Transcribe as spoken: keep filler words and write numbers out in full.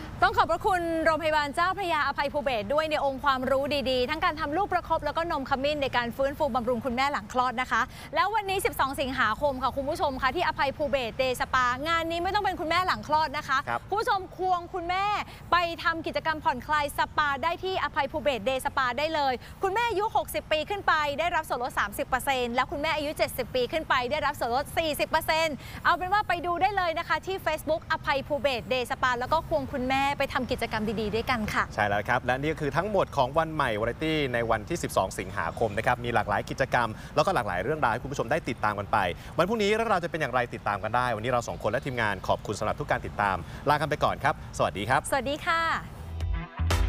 ต้องขอบพระคุณโรงพยาบาลเจ้าพระยาอภัยภูเบศรด้วยในองค์ความรู้ดีๆทั้งการทำลูกประคบแล้วก็นมขมิ้นในการฟื้นฟูบำรุงคุณแม่หลังคลอดนะคะแล้ววันนี้สิบสองสิงหาคมค่ะคุณผู้ชมค่ะที่อภัยภูเบศรเดย์สปางานนี้ไม่ต้องเป็นคุณแม่หลังคลอดนะคะคุณผู้ชมควงคุณแม่ไปทำกิจกรรมผ่อนคลายสปาได้ที่อภัยภูเบศรเดย์สปาได้เลยคุณแม่อายุหกสิบปีขึ้นไปได้รับส่วนลด สามสิบเปอร์เซ็นต์ แล้วคุณแม่อายุเจ็ดสิบปีขึ้นไปได้รับส่วนลด สี่สิบเปอร์เซ็นต์ เอาเป็นว่าไปดูได้เลยนะคะที่ Facebook อภัยภูเบศรเดย์สปาแล้วก็ควงคุณแม่ไปทำกิจกรรมดีๆด้วยกันค่ะใช่แล้วครับและนี่คือทั้งหมดของวันใหม่วาไรตี้ในวันที่สิบสองสิงหาคมนะครับมีหลากหลายกิจกรรมแล้วก็หลากหลายเรื่องราวให้คุณผู้ชมได้ติดตามกันไปวันพรุ่งนี้เรื่องราวจะเป็นอย่างไรติดตามกันได้วันนี้เราสองคนและทีมงานขอบคุณสำหรับทุกการติดตามลากันไปก่อนครับสวัสดีครับสวัสดีค่ะ